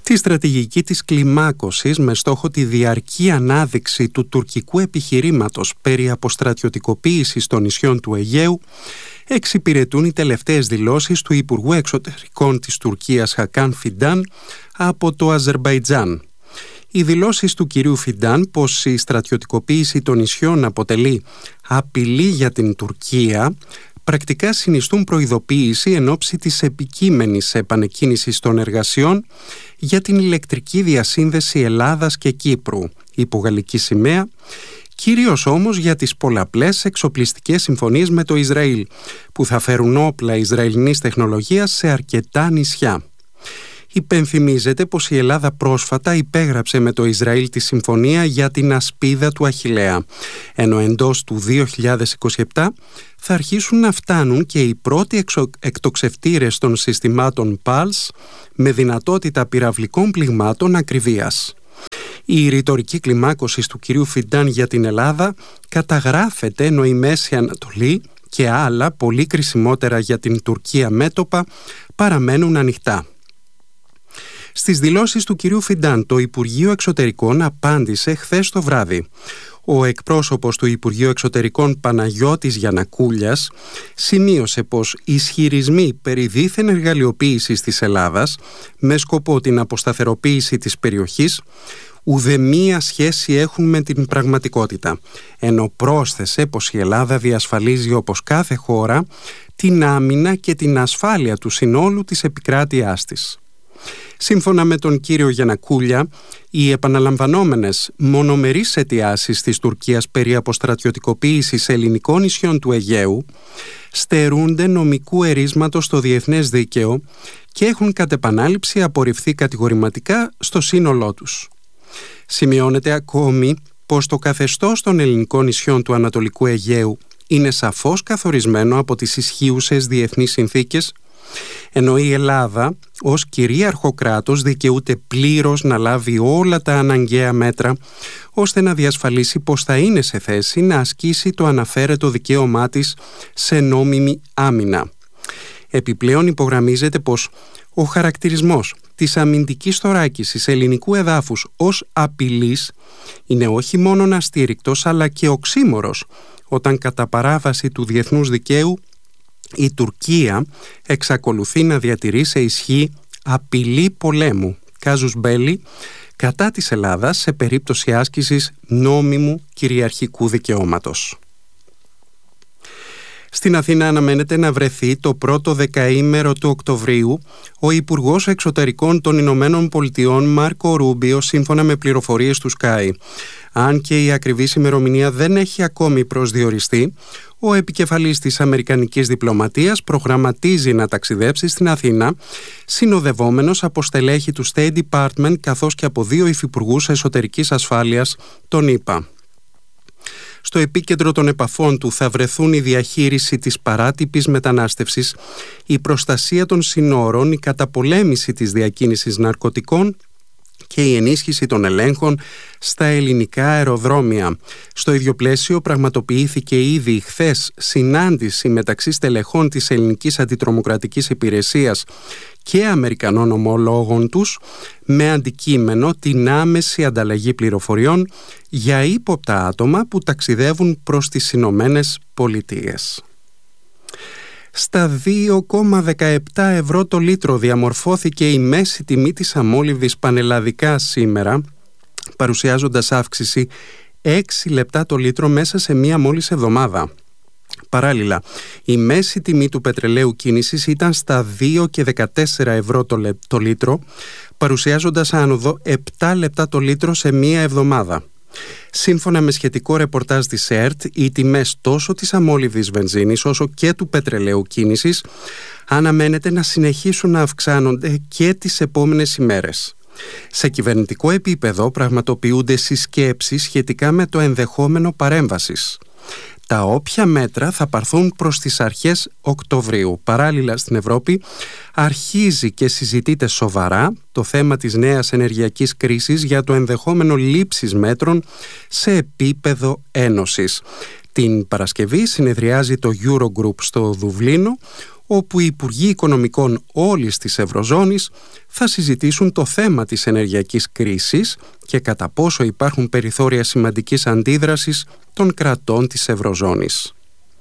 τη στρατηγική της κλιμάκωσης με στόχο τη διαρκή ανάδειξη του τουρκικού επιχειρήματος περί αποστρατιωτικοποίησης των νησιών του Αιγαίου εξυπηρετούν οι τελευταίες δηλώσεις του Υπουργού Εξωτερικών της Τουρκίας Χακάν Φιντάν από το Αζερμπαϊτζάν. Οι δηλώσεις του κυρίου Φιντάν πως η στρατιωτικοποίηση των νησιών αποτελεί απειλή για την Τουρκία πρακτικά συνιστούν προειδοποίηση εν ώψη της επικείμενης επανεκκίνησης των εργασιών για την ηλεκτρική διασύνδεση Ελλάδας και Κύπρου υπό γαλλική σημαία, κυρίως όμως για τις πολλαπλές εξοπλιστικές συμφωνίες με το Ισραήλ που θα φέρουν όπλα Ισραηλινής τεχνολογίας σε αρκετά νησιά. Υπενθυμίζεται πως η Ελλάδα πρόσφατα υπέγραψε με το Ισραήλ τη συμφωνία για την ασπίδα του Αχιλλέα, ενώ εντός του 2027 θα αρχίσουν να φτάνουν και οι πρώτοι εκτοξευτήρες των συστημάτων PALS με δυνατότητα πυραυλικών πληγμάτων ακριβίας. Η ρητορική κλιμάκωση του κυρίου Φιντάν για την Ελλάδα καταγράφεται ενώ η Μέση Ανατολή και άλλα πολύ κρισιμότερα για την Τουρκία μέτωπα παραμένουν ανοιχτά. Στις δηλώσεις του κυρίου Φιντάν, το Υπουργείο Εξωτερικών απάντησε χθες το βράδυ. Ο εκπρόσωπος του Υπουργείου Εξωτερικών Παναγιώτης Γιαννακούλιας σημείωσε πως οι ισχυρισμοί περί δίθεν εργαλειοποίησης της Ελλάδας με σκοπό την αποσταθεροποίηση της περιοχής ουδεμία σχέση έχουν με την πραγματικότητα, ενώ πρόσθεσε πως η Ελλάδα διασφαλίζει όπως κάθε χώρα την άμυνα και την ασφάλεια του συνόλου της επικράτειάς της. Σύμφωνα με τον κύριο Γιαννακούλια, οι επαναλαμβανόμενες μονομερείς αιτιάσεις της Τουρκίας περί αποστρατιωτικοποίησης ελληνικών νησιών του Αιγαίου στερούνται νομικού ερίσματος στο διεθνές δίκαιο και έχουν κατ' επανάληψη απορριφθεί κατηγορηματικά στο σύνολό τους. Σημειώνεται ακόμη πως το καθεστώς των ελληνικών νησιών του Ανατολικού Αιγαίου είναι σαφώς καθορισμένο από τις ισχύουσες διεθνείς συνθήκες, ενώ η Ελλάδα ως κυρίαρχο κράτος δικαιούται πλήρως να λάβει όλα τα αναγκαία μέτρα ώστε να διασφαλίσει πως θα είναι σε θέση να ασκήσει το αναφέρετο δικαίωμά της σε νόμιμη άμυνα. Επιπλέον υπογραμμίζεται πως ο χαρακτηρισμός της αμυντικής θωράκισης ελληνικού εδάφους ως απειλής είναι όχι μόνο αστήρικτος αλλά και οξύμορος όταν κατά παράβαση του διεθνούς δικαίου η Τουρκία εξακολουθεί να διατηρεί σε ισχύ απειλή πολέμου, casus belli, κατά της Ελλάδας σε περίπτωση άσκησης νόμιμου κυριαρχικού δικαιώματος. Στην Αθήνα αναμένεται να βρεθεί το πρώτο δεκαήμερο του Οκτωβρίου ο Υπουργός Εξωτερικών των Ηνωμένων Πολιτειών Μάρκο Ρούμπιο, σύμφωνα με πληροφορίες του Sky. Αν και η ακριβής ημερομηνία δεν έχει ακόμη προσδιοριστεί, ο επικεφαλής της Αμερικανικής διπλωματίας προγραμματίζει να ταξιδέψει στην Αθήνα, συνοδευόμενος από στελέχη του State Department καθώς και από 2 υφυπουργούς εσωτερικής ασφάλειας των ΗΠΑ. Στο επίκεντρο των επαφών του θα βρεθούν η διαχείριση της παράτυπης μετανάστευσης, η προστασία των συνόρων, η καταπολέμηση της διακίνησης ναρκωτικών και η ενίσχυση των ελέγχων στα ελληνικά αεροδρόμια. Στο ίδιο πλαίσιο πραγματοποιήθηκε ήδη χθες συνάντηση μεταξύ στελεχών της Ελληνικής Αντιτρομοκρατικής Υπηρεσίας και Αμερικανών ομολόγων τους με αντικείμενο την άμεση ανταλλαγή πληροφοριών για ύποπτα άτομα που ταξιδεύουν προς τις Ηνωμένες Πολιτείες. Στα 2,17 ευρώ το λίτρο διαμορφώθηκε η μέση τιμή της αμόλυβδης πανελλαδικά σήμερα, παρουσιάζοντας αύξηση 6 λεπτά το λίτρο μέσα σε μία μόλις εβδομάδα. Παράλληλα, η μέση τιμή του πετρελαίου κίνησης ήταν στα 2,14 ευρώ το λίτρο, παρουσιάζοντας άνοδο 7 λεπτά το λίτρο σε μία εβδομάδα. Σύμφωνα με σχετικό ρεπορτάζ της ΕΡΤ, οι τιμές τόσο της αμόλυβδης βενζίνης όσο και του πετρελαίου κίνησης αναμένεται να συνεχίσουν να αυξάνονται και τις επόμενες ημέρες. Σε κυβερνητικό επίπεδο πραγματοποιούνται συσκέψεις σχετικά με το ενδεχόμενο παρέμβασης. Τα όποια μέτρα θα πάρθουν προς τις αρχές Οκτωβρίου. Παράλληλα στην Ευρώπη αρχίζει και συζητείται σοβαρά το θέμα της νέας ενεργειακής κρίσης για το ενδεχόμενο λήψης μέτρων σε επίπεδο ένωσης. Την Παρασκευή συνεδριάζει το Eurogroup στο Δουβλίνο, όπου οι Υπουργοί Οικονομικών όλης της Ευρωζώνης θα συζητήσουν το θέμα της ενεργειακής κρίσης και κατά πόσο υπάρχουν περιθώρια σημαντικής αντίδρασης των κρατών της Ευρωζώνης.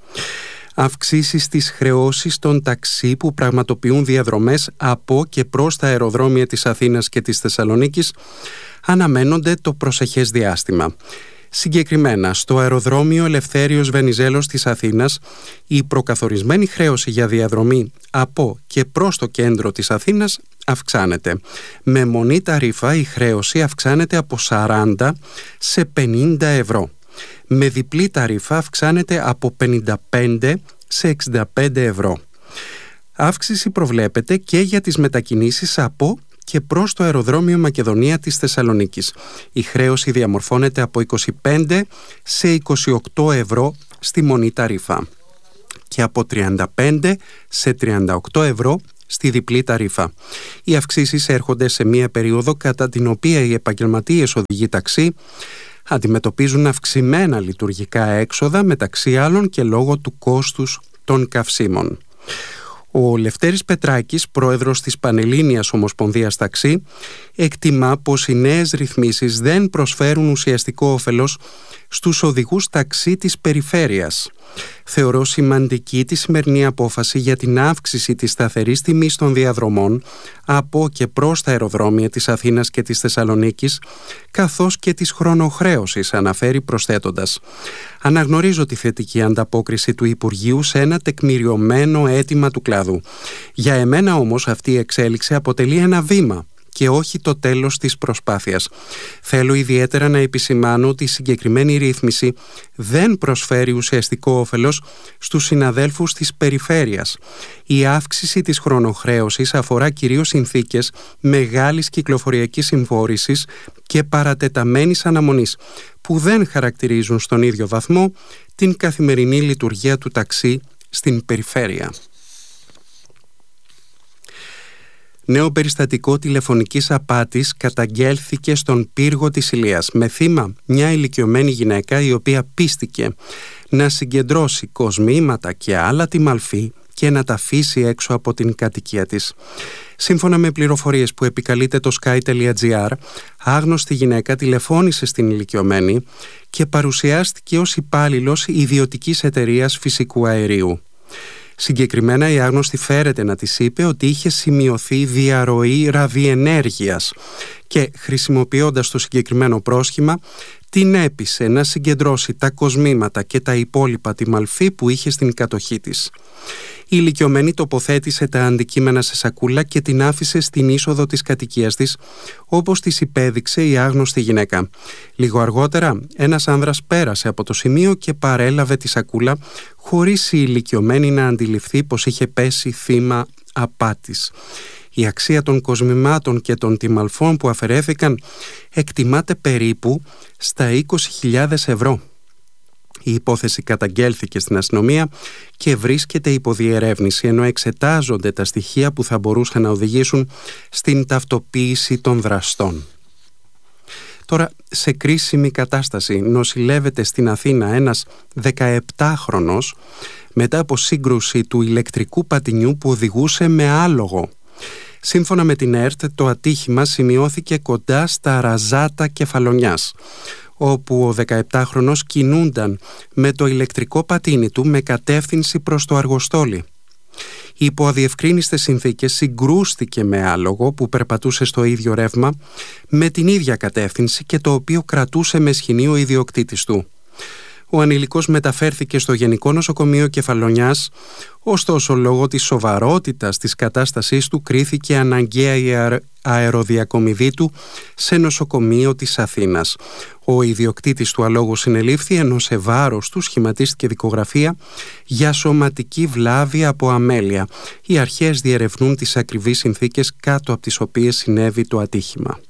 Αυξήσεις στις χρεώσεις των ταξί που πραγματοποιούν διαδρομές από και προς τα αεροδρόμια της Αθήνας και της Θεσσαλονίκης αναμένονται το προσεχές διάστημα. Συγκεκριμένα, στο αεροδρόμιο Ελευθέριος Βενιζέλος της Αθήνας, η προκαθορισμένη χρέωση για διαδρομή από και προς το κέντρο της Αθήνας αυξάνεται. Με μονή ταρίφα η χρέωση αυξάνεται από 40 σε 50 ευρώ. Με διπλή ταρίφα αυξάνεται από 55 σε 65 ευρώ. Αύξηση προβλέπεται και για τις μετακινήσεις από και προς το αεροδρόμιο Μακεδονία της Θεσσαλονίκης. Η χρέωση διαμορφώνεται από 25 σε 28 ευρώ στη μονή ταρίφα και από 35 σε 38 ευρώ στη διπλή ταρίφα. Οι αυξήσεις έρχονται σε μία περίοδο κατά την οποία οι επαγγελματίες οδηγοί ταξί αντιμετωπίζουν αυξημένα λειτουργικά έξοδα, μεταξύ άλλων και λόγω του κόστους των καυσίμων. Ο Λευτέρης Πετράκης, πρόεδρος της Πανελλήνιας Ομοσπονδίας Ταξί, εκτιμά πως οι νέες ρυθμίσεις δεν προσφέρουν ουσιαστικό όφελος στους οδηγούς ταξί της περιφέρειας. Θεωρώ σημαντική τη σημερινή απόφαση για την αύξηση της σταθερής τιμής των διαδρομών από και προς τα αεροδρόμια της Αθήνας και της Θεσσαλονίκης, καθώς και της χρονοχρέωσης, αναφέρει προσθέτοντας: «Αναγνωρίζω τη θετική ανταπόκριση του Υπουργείου σε ένα τεκμηριωμένο αίτημα του κλάδου. Για εμένα όμως αυτή η εξέλιξη αποτελεί ένα βήμα και όχι το τέλος της προσπάθειας. Θέλω ιδιαίτερα να επισημάνω ότι η συγκεκριμένη ρύθμιση δεν προσφέρει ουσιαστικό όφελος στους συναδέλφους της περιφέρειας. Η αύξηση της χρονοχρέωσης αφορά κυρίως συνθήκες μεγάλης κυκλοφοριακής συμφόρησης και παρατεταμένης αναμονής, που δεν χαρακτηρίζουν στον ίδιο βαθμό την καθημερινή λειτουργία του ταξί στην περιφέρεια». Νέο περιστατικό τηλεφωνικής απάτης καταγγέλθηκε στον πύργο της Ηλίας, με θύμα μια ηλικιωμένη γυναίκα η οποία πίστηκε να συγκεντρώσει κοσμήματα και άλλα τιμαλφή και να τα αφήσει έξω από την κατοικία της. Σύμφωνα με πληροφορίες που επικαλείται το sky.gr, άγνωστη γυναίκα τηλεφώνησε στην ηλικιωμένη και παρουσιάστηκε ως υπάλληλος ιδιωτικής εταιρείας φυσικού αερίου. Συγκεκριμένα η άγνωστη φέρεται να της είπε ότι είχε σημειωθεί διαρροή ραδιενέργειας και χρησιμοποιώντας το συγκεκριμένο πρόσχημα την έπεισε να συγκεντρώσει τα κοσμήματα και τα υπόλοιπα τιμαλφή που είχε στην κατοχή της. Η ηλικιωμένη τοποθέτησε τα αντικείμενα σε σακούλα και την άφησε στην είσοδο της κατοικίας της, όπως της υπέδειξε η άγνωστη γυναίκα. Λίγο αργότερα, ένας άνδρας πέρασε από το σημείο και παρέλαβε τη σακούλα, χωρίς η ηλικιωμένη να αντιληφθεί πως είχε πέσει θύμα απάτης. Η αξία των κοσμημάτων και των τιμαλφών που αφαιρέθηκαν εκτιμάται περίπου στα 20.000 ευρώ. Η υπόθεση καταγγέλθηκε στην αστυνομία και βρίσκεται υπό διερεύνηση, ενώ εξετάζονται τα στοιχεία που θα μπορούσαν να οδηγήσουν στην ταυτοποίηση των δραστών. Τώρα, σε κρίσιμη κατάσταση νοσηλεύεται στην Αθήνα ένας 17χρονος μετά από σύγκρουση του ηλεκτρικού πατινιού που οδηγούσε με άλογο. Σύμφωνα με την ΕΡΤ, το ατύχημα σημειώθηκε κοντά στα Ραζάτα Κεφαλονιάς, όπου ο 17χρονος κινούνταν με το ηλεκτρικό πατίνι του με κατεύθυνση προς το Αργοστόλι. Υπό αδιευκρίνιστες συνθήκες συγκρούστηκε με άλογο που περπατούσε στο ίδιο ρεύμα με την ίδια κατεύθυνση και το οποίο κρατούσε με σχοινή ο ιδιοκτήτης του. Ο ανηλικός μεταφέρθηκε στο Γενικό Νοσοκομείο Κεφαλονιάς, ωστόσο λόγω της σοβαρότητας της κατάστασής του κρίθηκε αναγκαία η αεροδιακομιδή του σε νοσοκομείο της Αθήνας. Ο ιδιοκτήτης του αλόγου συνελήφθη, ενώ σε βάρος του σχηματίστηκε δικογραφία για σωματική βλάβη από αμέλεια. Οι αρχές διερευνούν τις ακριβείς συνθήκες κάτω από τις οποίες συνέβη το ατύχημα.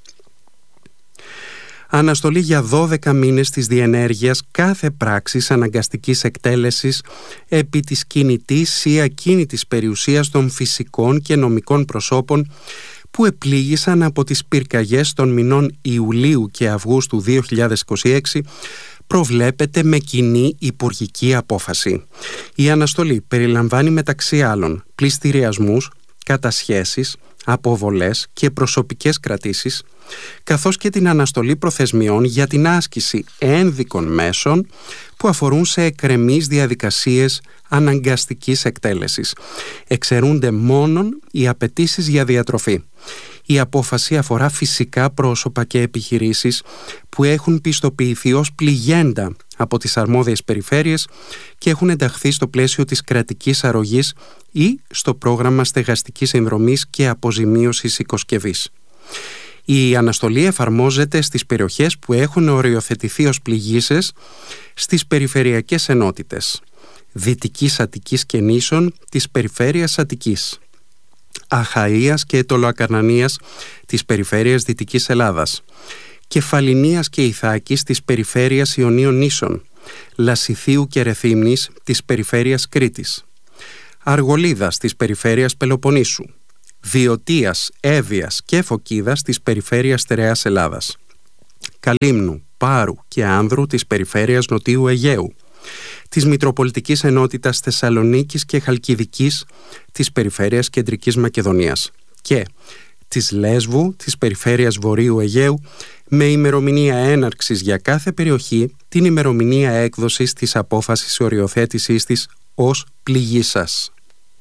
Αναστολή για 12 μήνες της διενέργειας κάθε πράξης αναγκαστικής εκτέλεσης επί της κινητής ή ακίνητης περιουσίας των φυσικών και νομικών προσώπων που επλήγησαν από τις πυρκαγιές των μηνών Ιουλίου και Αυγούστου 2026 προβλέπεται με κοινή υπουργική απόφαση. Η αναστολή περιλαμβάνει μεταξύ άλλων πληστηριασμούς, κατασχέσεις, αποβολές και προσωπικές κρατήσεις, καθώς και την αναστολή προθεσμιών για την άσκηση ένδικων μέσων που αφορούν σε εκκρεμείς διαδικασίες αναγκαστικής εκτέλεσης. Εξαιρούνται μόνον οι απαιτήσεις για διατροφή. Η απόφαση αφορά φυσικά πρόσωπα και επιχειρήσεις που έχουν πιστοποιηθεί ως πληγέντα από τις αρμόδιες περιφέρειες και έχουν ενταχθεί στο πλαίσιο της κρατικής αρρωγής ή στο πρόγραμμα στεγαστικής συνδρομής και αποζημίωσης οικοσκευής. Η αναστολή εφαρμόζεται στις περιοχές που έχουν οριοθετηθεί ως πληγείσες στις περιφερειακές ενότητες Δυτικής Αττικής και νήσων της περιφέρειας Αττικής, Αχαΐας και Ετωλοακαρνανίας της περιφέρειας Δυτικής Ελλάδας, Κεφαλινίας και Ιθάκης της περιφέρειας Ιωνίων νήσων, Λασιθίου και Ρεθύμνης της περιφέρειας Κρήτης, Αργολίδας της περιφέρειας Πελοποννήσου, Βιωτίας, Εύβοιας και Φωκίδας της περιφέρειας Στερεάς Ελλάδας, Καλύμνου, Πάρου και Άνδρου της περιφέρειας Νοτίου Αιγαίου, της Μητροπολιτικής Ενότητας Θεσσαλονίκης και Χαλκιδικής της περιφέρειας Κεντρικής Μακεδονίας και της Λέσβου της περιφέρειας Βορείου Αιγαίου, με ημερομηνία έναρξης για κάθε περιοχή την ημερομηνία έκδοσης της απόφασης οριοθέτησής της ως πληγείσας.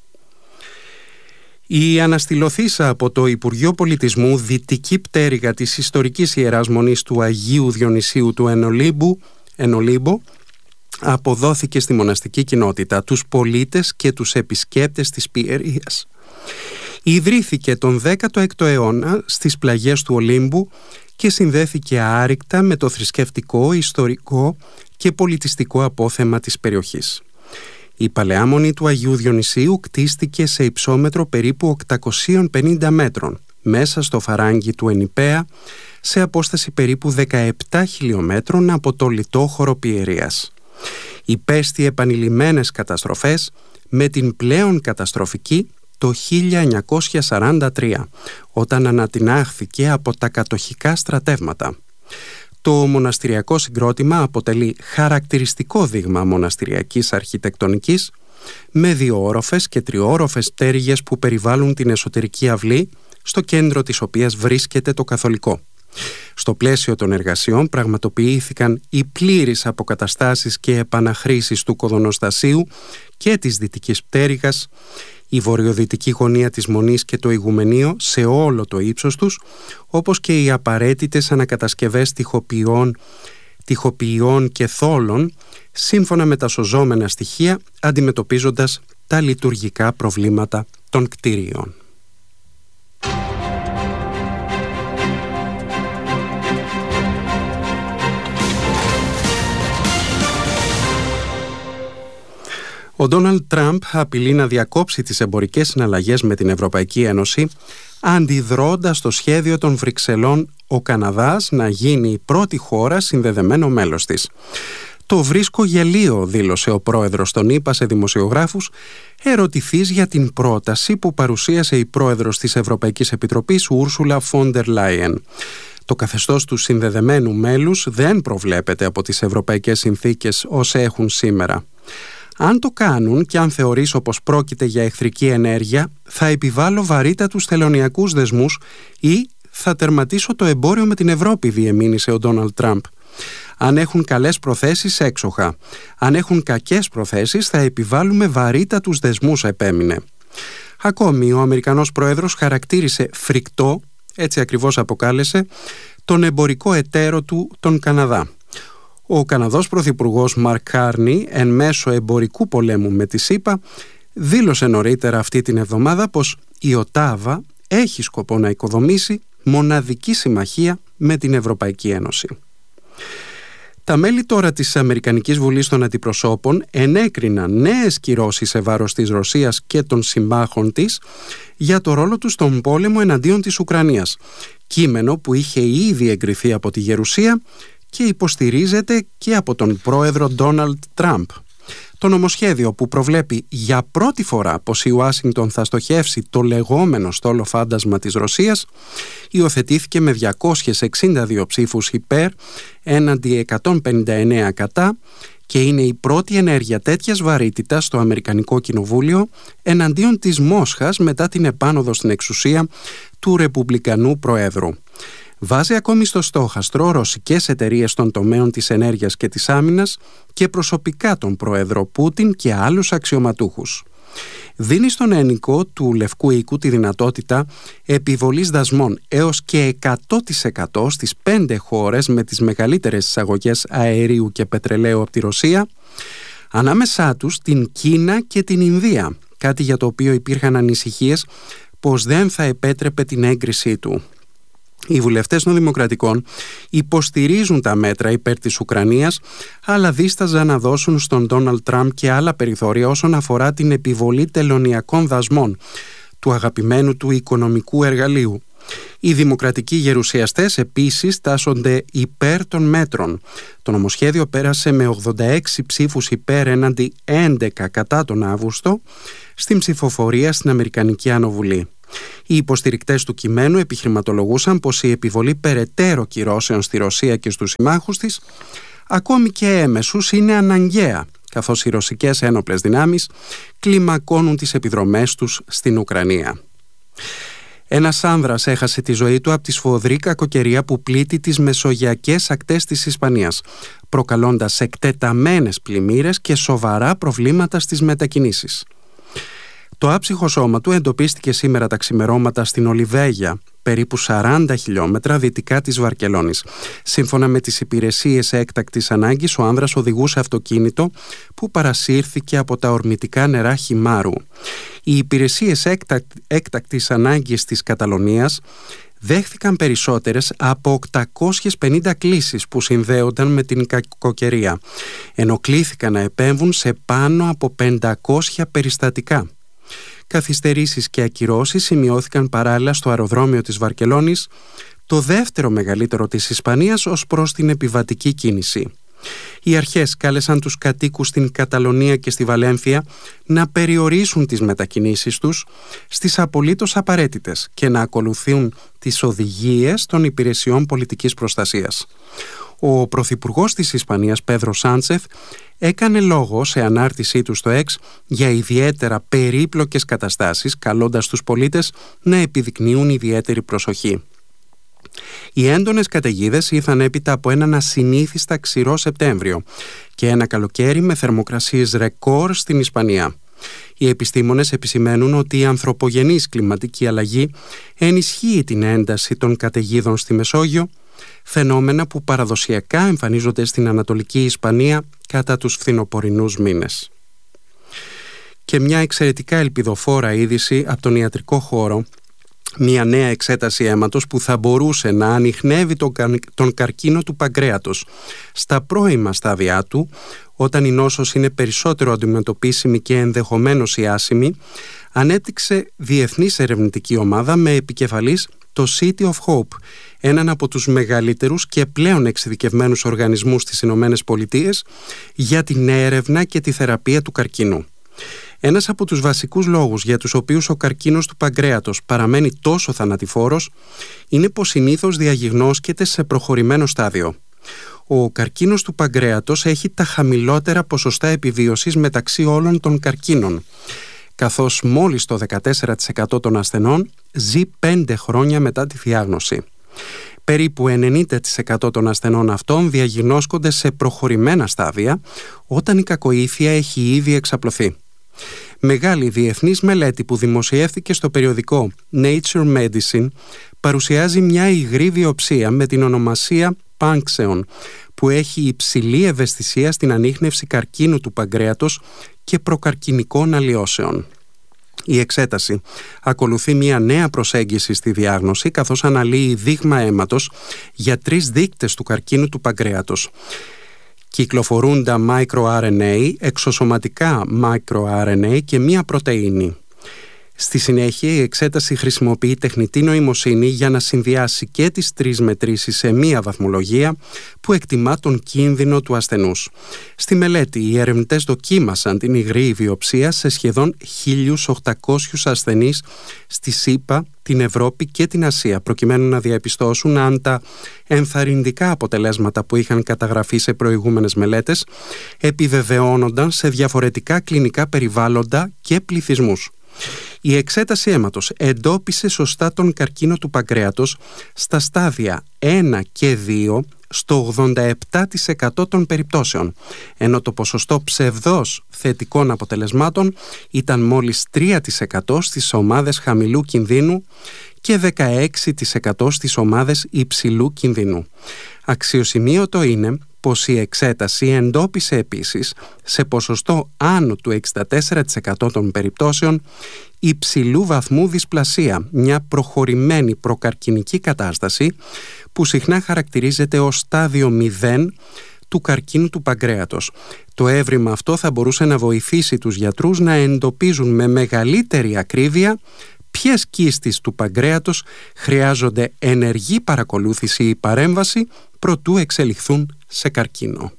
Η αναστηλωθήσα από το Υπουργείο Πολιτισμού δυτική πτέρυγα της ιστορικής Ιεράς Μονής του Αγίου Διονυσίου του Ενολύμπο αποδόθηκε στη μοναστική κοινότητα, τους πολίτες και τους επισκέπτες της Πιερίας. Ιδρύθηκε τον 16ο αιώνα στις πλαγιές του Ολύμπου και συνδέθηκε άρρηκτα με το θρησκευτικό, ιστορικό και πολιτιστικό απόθεμα της περιοχής. Η Παλαιά Μονή του Αγίου Διονυσίου κτίστηκε σε υψόμετρο περίπου 850 μέτρων μέσα στο φαράγγι του Ενιπέα, σε απόσταση περίπου 17 χιλιόμετρων από το λιτόχωρο Πιερίας. Υπέστη επανειλημμένες καταστροφές, με την πλέον καταστροφική το 1943, όταν ανατινάχθηκε από τα κατοχικά στρατεύματα. Το μοναστηριακό συγκρότημα αποτελεί χαρακτηριστικό δείγμα μοναστηριακής αρχιτεκτονικής, με διόροφες και τριόροφες πτέρυγες που περιβάλλουν την εσωτερική αυλή, στο κέντρο της οποίας βρίσκεται το καθολικό. Στο πλαίσιο των εργασιών πραγματοποιήθηκαν οι πλήρεις αποκαταστάσεις και επαναχρήσεις του κοδωνοστασίου και της δυτικής πτέρυγας, η βορειοδυτική γωνία της Μονής και το ηγουμενείο σε όλο το ύψος τους, όπως και οι απαραίτητες ανακατασκευές τοιχοποιών και θόλων, σύμφωνα με τα σωζόμενα στοιχεία, αντιμετωπίζοντας τα λειτουργικά προβλήματα των κτηρίων. Ο Ντόναλντ Τραμπ απειλεί να διακόψει τις εμπορικές συναλλαγές με την Ευρωπαϊκή Ένωση, αντιδρώντας στο σχέδιο των Βρυξελών ο Καναδάς να γίνει η πρώτη χώρα συνδεδεμένο μέλος της. «Το βρίσκω γελίο», δήλωσε ο πρόεδρος των ΗΠΑ σε δημοσιογράφους, ερωτηθείς για την πρόταση που παρουσίασε η πρόεδρος της Ευρωπαϊκής Επιτροπής, Ούρσουλα Φόντερ Λάιεν. Το καθεστώς του συνδεδεμένου μέλους δεν προβλέπεται από τις ευρωπαϊκές συνθήκες ως έχουν σήμερα. Αν το κάνουν και αν θεωρήσω πως πρόκειται για εχθρική ενέργεια, θα επιβάλλω βαρύτατους τελωνειακούς δεσμούς ή θα τερματίσω το εμπόριο με την Ευρώπη, διεμήνυσε ο Ντόναλντ Τραμπ. Αν έχουν καλές προθέσεις, έξοχα. Αν έχουν κακές προθέσεις, θα επιβάλλουμε βαρύτατους δεσμούς, επέμεινε. Ακόμη, ο Αμερικανός πρόεδρος χαρακτήρισε φρικτό, έτσι ακριβώς αποκάλεσε, τον εμπορικό εταίρο του, τον Καναδά. Ο Καναδός πρωθυπουργός Μαρκ Κάρνι, εν μέσω εμπορικού πολέμου με τη ΣΥΠΑ, δήλωσε νωρίτερα αυτή την εβδομάδα πως η Οτάβα έχει σκοπό να οικοδομήσει μοναδική συμμαχία με την Ευρωπαϊκή Ένωση. Τα μέλη τώρα της Αμερικανικής Βουλής των Αντιπροσώπων ενέκριναν νέες κυρώσεις σε βάρος της Ρωσίας και των συμμάχων της για το ρόλο τους στον πόλεμο εναντίον της Ουκρανίας, κείμενο που είχε ήδη εγκριθεί από τη Γερουσία και υποστηρίζεται και από τον πρόεδρο Ντόναλντ Τραμπ. Το νομοσχέδιο, που προβλέπει για πρώτη φορά πως η Ουάσιγκτον θα στοχεύσει το λεγόμενο στόλο φάντασμα της Ρωσίας, υιοθετήθηκε με 262 ψήφους υπέρ έναντι 159 κατά και είναι η πρώτη ενέργεια τέτοιας βαρύτητας στο Αμερικανικό Κοινοβούλιο εναντίον της Μόσχας μετά την επάνωδο στην εξουσία του Ρεπουμπλικανού Προέδρου. Βάζει ακόμη στο στόχαστρο ρωσικές εταιρείες των τομέων της ενέργειας και της άμυνας και προσωπικά τον Πρόεδρο Πούτιν και άλλους αξιωματούχους. Δίνει στον ένικο του Λευκού Οίκου τη δυνατότητα επιβολής δασμών έως και 100% στις 5 χώρες με τις μεγαλύτερες εισαγωγές αερίου και πετρελαίου από τη Ρωσία, ανάμεσά τους την Κίνα και την Ινδία, κάτι για το οποίο υπήρχαν ανησυχίες πως δεν θα επέτρεπε την έγκρισή του. Οι βουλευτές των Δημοκρατικών υποστηρίζουν τα μέτρα υπέρ της Ουκρανίας, αλλά δίσταζαν να δώσουν στον Ντόναλντ Τραμπ και άλλα περιθώρια όσον αφορά την επιβολή τελωνειακών δασμών, του αγαπημένου του οικονομικού εργαλείου. Οι δημοκρατικοί γερουσιαστές επίσης τάσσονται υπέρ των μέτρων. Το νομοσχέδιο πέρασε με 86 ψήφους υπέρ έναντι 11 κατά τον Αύγουστο στην ψηφοφορία στην Αμερικανική Άνω Βουλή. Οι υποστηρικτές του κειμένου επιχειρηματολογούσαν πως η επιβολή περαιτέρω κυρώσεων στη Ρωσία και στους συμμάχους της, ακόμη και έμεσους, είναι αναγκαία, καθώς οι ρωσικές ένοπλες δυνάμεις κλιμακώνουν τις επιδρομές τους στην Ουκρανία. Ένας άνδρας έχασε τη ζωή του από τη σφοδρή κακοκαιρία που πλήττει τις μεσογειακές ακτές της Ισπανίας, προκαλώντας εκτεταμένες πλημμύρες και σοβαρά προβλήματα στις μετακινήσεις. Το άψυχο σώμα του εντοπίστηκε σήμερα τα ξημερώματα στην Ολιβέγια, περίπου 40 χιλιόμετρα δυτικά της Βαρκελόνης. Σύμφωνα με τις υπηρεσίες έκτακτης ανάγκης, ο άνδρας οδηγούσε αυτοκίνητο που παρασύρθηκε από τα ορμητικά νερά χυμάρου. Οι υπηρεσίες έκτακτης ανάγκης της Καταλωνίας δέχθηκαν περισσότερες από 850 κλήσεις που συνδέονταν με την κακοκαιρία, ενώ κλήθηκαν να επέμβουν σε πάνω από 500 περιστατικά. Καθυστερήσεις και ακυρώσεις σημειώθηκαν παράλληλα στο αεροδρόμιο της Βαρκελόνης, το δεύτερο μεγαλύτερο της Ισπανίας ως προς την επιβατική κίνηση. Οι αρχές κάλεσαν τους κατοίκους στην Καταλωνία και στη Βαλένθια να περιορίσουν τις μετακινήσεις τους στις απολύτως απαραίτητες και να ακολουθούν τις οδηγίες των υπηρεσιών πολιτικής προστασίας. Ο Πρωθυπουργός της Ισπανίας, Πέδρο Σάντσεφ, έκανε λόγο σε ανάρτησή του στο X για ιδιαίτερα περίπλοκες καταστάσεις, καλώντας τους πολίτες να επιδεικνύουν ιδιαίτερη προσοχή. Οι έντονες καταιγίδες ήρθαν έπειτα από έναν ασυνήθιστα ξηρό Σεπτέμβριο και ένα καλοκαίρι με θερμοκρασίες ρεκόρ στην Ισπανία. Οι επιστήμονες επισημαίνουν ότι η ανθρωπογενής κλιματική αλλαγή ενισχύει την ένταση των καταιγίδων στη Μεσόγειο, φαινόμενα που παραδοσιακά εμφανίζονται στην Ανατολική Ισπανία κατά τους φθινοπορεινούς μήνες. Και μια εξαιρετικά ελπιδοφόρα είδηση από τον ιατρικό χώρο, μια νέα εξέταση αίματος που θα μπορούσε να ανιχνεύει τον καρκίνο του παγκρέατος στα πρώιμα στάδια του, όταν η νόσος είναι περισσότερο αντιμετωπίσιμη και ενδεχομένως ιάσιμη, ανέπτυξε διεθνής ερευνητική ομάδα με επικεφαλής το City of Hope, έναν από τους μεγαλύτερους και πλέον εξειδικευμένους οργανισμούς στις Ηνωμένες Πολιτείες για την έρευνα και τη θεραπεία του καρκίνου. Ένας από τους βασικούς λόγους για τους οποίους ο καρκίνος του παγκρέατος παραμένει τόσο θανατηφόρος είναι πως συνήθως διαγιγνώσκεται σε προχωρημένο στάδιο. Ο καρκίνος του παγκρέατος έχει τα χαμηλότερα ποσοστά επιβίωσης μεταξύ όλων των καρκίνων, καθώς μόλις το 14% των ασθενών ζει 5 χρόνια μετά τη διάγνωση. Περίπου 90% των ασθενών αυτών διαγιγνώσκονται σε προχωρημένα στάδια, όταν η κακοήθεια έχει ήδη εξαπλωθεί. Μεγάλη διεθνής μελέτη που δημοσιεύθηκε στο περιοδικό Nature Medicine παρουσιάζει μια υγρή βιοψία με την ονομασία Panxeon, που έχει υψηλή ευαισθησία στην ανίχνευση καρκίνου του παγκρέατος και προκαρκινικών αλλοιώσεων. Η εξέταση ακολουθεί μια νέα προσέγγιση στη διάγνωση, καθώς αναλύει δείγμα αίματος για 3 δείκτες του καρκίνου του παγκρέατος: κυκλοφορούντα microRNA, εξωσωματικά microRNA και μία πρωτεΐνη. Στη συνέχεια, η εξέταση χρησιμοποιεί τεχνητή νοημοσύνη για να συνδυάσει και τις τρεις μετρήσεις σε μία βαθμολογία που εκτιμά τον κίνδυνο του ασθενούς. Στη μελέτη, οι ερευνητές δοκίμασαν την υγρή βιοψία σε σχεδόν 1.800 ασθενείς στη ΣΥΠΑ, την Ευρώπη και την Ασία, προκειμένου να διαπιστώσουν αν τα ενθαρρυντικά αποτελέσματα που είχαν καταγραφεί σε προηγούμενες μελέτες επιβεβαιώνονταν σε διαφορετικά κλινικά περιβάλλοντα και πληθυσμούς. Η εξέταση αίματος εντόπισε σωστά τον καρκίνο του παγκρέατος στα στάδια 1 και 2 στο 87% των περιπτώσεων, ενώ το ποσοστό ψευδώς θετικών αποτελεσμάτων ήταν μόλις 3% στις ομάδες χαμηλού κινδύνου και 16% στις ομάδες υψηλού κινδύνου. Αξιοσημείωτο είναι πως η εξέταση εντόπισε επίσης σε ποσοστό άνω του 64% των περιπτώσεων υψηλού βαθμού δυσπλασία, μια προχωρημένη προκαρκινική κατάσταση που συχνά χαρακτηρίζεται ως στάδιο 0 του καρκίνου του παγκρέατος. Το έβριμα αυτό θα μπορούσε να βοηθήσει τους γιατρούς να εντοπίζουν με μεγαλύτερη ακρίβεια ποιες κίστες του παγκρέατος χρειάζονται ενεργή παρακολούθηση ή παρέμβαση προτού εξελιχθούν σε καρκίνο.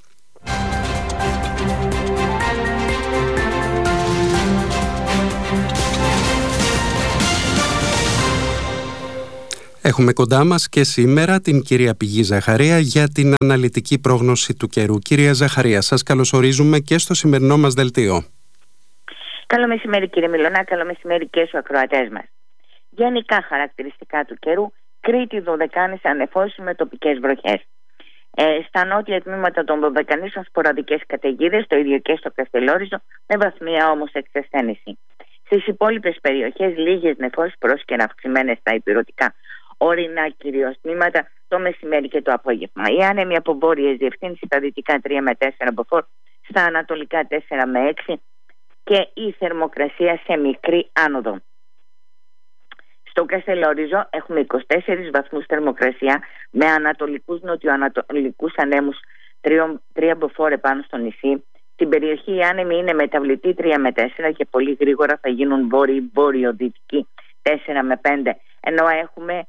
Έχουμε κοντά μας και σήμερα την κυρία Πηγή Ζαχαρία για την αναλυτική πρόγνωση του καιρού. Κυρία Ζαχαρία, σας καλωσορίζουμε και στο σημερινό μας δελτίο. Καλό μεσημέρι κύριε Μιλωνά, καλό μεσημέρι και στους ακροατές μας. Γενικά χαρακτηριστικά του καιρού: Κρήτη, Δωδεκάνησα, ανεφώσεις με τοπικές βροχές. Στα νότια τμήματα των Δωδεκανήσων σποραδικές καταιγίδες, το ίδιο και στο Καστελόριζο, με βαθμία όμως εξασθένηση. Στις υπόλοιπες περιοχές λίγες νεφώσεις, πρόσκαιρα αυξημένες στα υπηρετικά ορεινά κυρίως τμήματα το μεσημέρι και το απόγευμα. Οι άνεμοι από βόρειες διευθύνσεις στα δυτικά 3 με 4 μποφόρ, στα ανατολικά 4 με 6 και η θερμοκρασία σε μικρή άνοδο. Στο Καστελόριζο έχουμε 24 βαθμούς θερμοκρασία με ανατολικούς νοτιοανατολικούς ανέμους 3 μποφόρ επάνω στο νησί. Στην περιοχή οι άνεμοι είναι μεταβλητοί 3 με 4 και πολύ γρήγορα θα γίνουν βόρειο-δυτικοί 4 με 5, ενώ έχουμε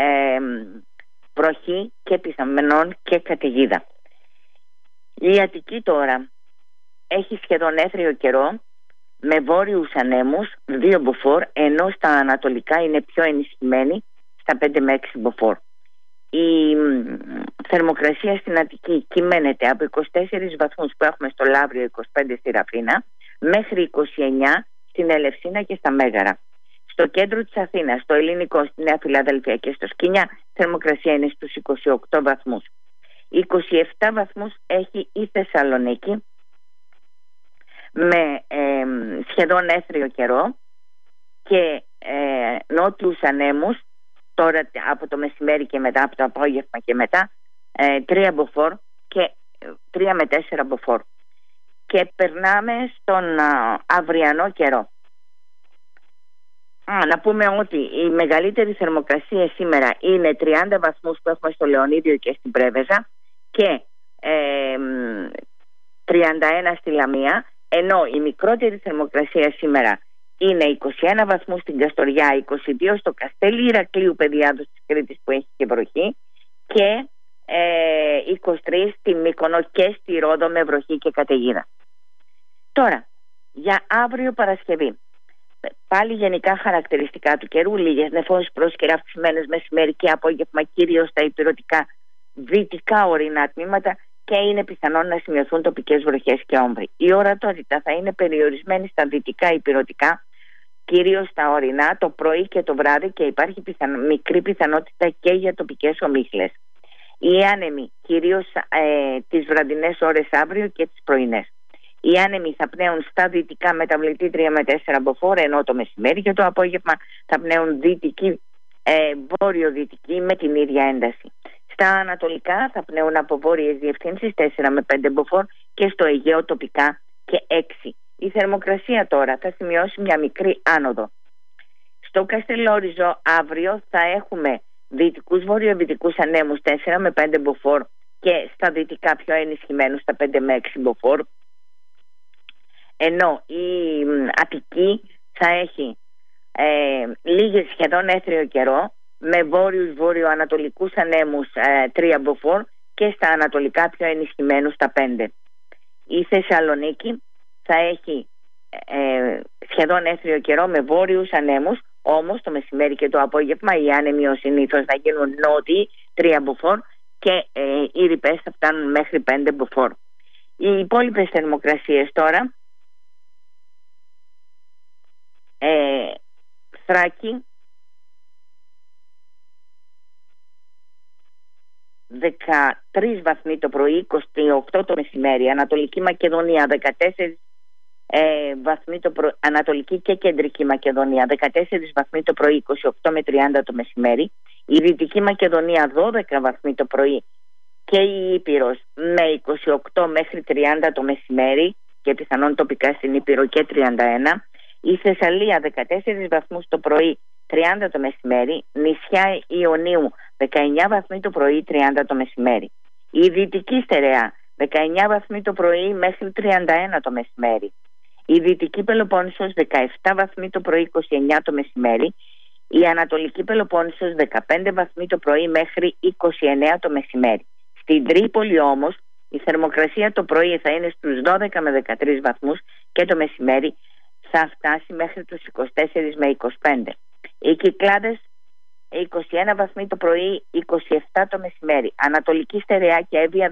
βροχή και πιθανόν και καταιγίδα. Η Αττική τώρα έχει σχεδόν έθριο καιρό με βόρειους ανέμους 2 μποφόρ, ενώ στα ανατολικά είναι πιο ενισχυμένη στα 5 με 6 μποφόρ. Η θερμοκρασία στην Αττική κυμαίνεται από 24 βαθμούς που έχουμε στο Λαύριο, 25 στη Ραφίνα, μέχρι 29 στην Ελευσίνα και στα Μέγαρα. Στο κέντρο της Αθήνας, στο Ελληνικό, στη Νέα Φιλαδέλφια και στο Σκίνια, η θερμοκρασία είναι στους 28 βαθμούς. 27 βαθμούς έχει η Θεσσαλονίκη με σχεδόν έθριο καιρό και νότιους ανέμους τώρα από το μεσημέρι και μετά, από το απόγευμα και μετά, 3 μποφόρ και 3 με 4 μποφόρ. Και περνάμε στον αυριανό καιρό. Να πούμε ότι η μεγαλύτερη θερμοκρασία σήμερα είναι 30 βαθμούς που έχουμε στο Λεωνίδιο και στην Πρέβεζα και 31 στη Λαμία, ενώ η μικρότερη θερμοκρασία σήμερα είναι 21 βαθμούς στην Καστοριά, 22 στο Καστέλι Ηρακλείου Πεδιάδος της Κρήτης που έχει και βροχή και 23 στη Μύκονο και στη Ρόδο με βροχή και καταιγίδα. Τώρα, για αύριο Παρασκευή, πάλι γενικά χαρακτηριστικά του καιρού: λίγες νεφώσεις, πρόσκαιρα αυξημένες μεσημέρι και απόγευμα, κυρίως στα υπηρετικά δυτικά ορεινά τμήματα, και είναι πιθανόν να σημειωθούν τοπικές βροχές και όμβροι. Η ορατότητα θα είναι περιορισμένη στα δυτικά υπηρετικά, κυρίως στα ορεινά, το πρωί και το βράδυ, και υπάρχει μικρή πιθανότητα και για τοπικές ομίχλες. Οι άνεμοι κυρίως τις βραδινές ώρες αύριο και τις πρωινές. Οι άνεμοι θα πνέουν στα δυτικά μεταβλητή 3 με 4 μποφόρ, ενώ το μεσημέρι και το απόγευμα θα πνέουν βόρειο-δυτική με την ίδια ένταση. Στα ανατολικά θα πνέουν από βόρειες διευθύνσεις 4 με 5 μποφόρ και στο Αιγαίο τοπικά και 6. Η θερμοκρασία τώρα θα σημειώσει μια μικρή άνοδο. Στο Καστελόριζο αύριο θα έχουμε δυτικούς βορειοδυτικούς ανέμους 4 με 5 μποφόρ και στα δυτικά πιο ενισχυμένους στα 5 με 6 μποφόρ, ενώ η Αττική θα έχει λίγες σχεδόν έθριο καιρό, με βόρειο-ανατολικούς ανέμους 3 μποφόρ και στα ανατολικά πιο ενισχυμένους τα 5. Η Θεσσαλονίκη θα έχει σχεδόν έθριο καιρό με βόρειους ανέμους, όμως το μεσημέρι και το απόγευμα οι άνεμοι ως συνήθως θα γίνουν νότιοι 3 μποφόρ και οι ρηπές θα φτάνουν μέχρι 5 μποφόρ. Οι υπόλοιπες θερμοκρασίες τώρα, Θράκη 13 βαθμοί το πρωί, 28 το μεσημέρι. Ανατολική Μακεδονία 14 βαθμοί το πρωί, Ανατολική και Κεντρική Μακεδονία 14 βαθμοί το πρωί, 28 με 30 το μεσημέρι. Η Δυτική Μακεδονία 12 βαθμοί το πρωί και η Ήπειρος με 28 μέχρι 30 το μεσημέρι και πιθανόν τοπικά στην Ήπειρο και 31. Η Θεσσαλία 14 βαθμούς το πρωί, 30 το μεσημέρι. Νησιά Ιωνίου 19 βαθμοί το πρωί, 30 το μεσημέρι. Η Δυτική Στερεά 19 βαθμοί το πρωί μέχρι 31 το μεσημέρι. Η Δυτική Πελοπόννησος 17 βαθμοί το πρωί, 29 το μεσημέρι. Η Ανατολική Πελοπόννησος 15 βαθμοί το πρωί μέχρι 29 το μεσημέρι. Στην Τρίπολη όμως η θερμοκρασία το πρωί θα είναι στους 12 με 13 βαθμούς και το μεσημέρι θα φτάσει μέχρι τους 24 με 25. Οι Κυκλάδες 21 βαθμοί το πρωί, 27 το μεσημέρι. Ανατολική Στερεά και Εύβοια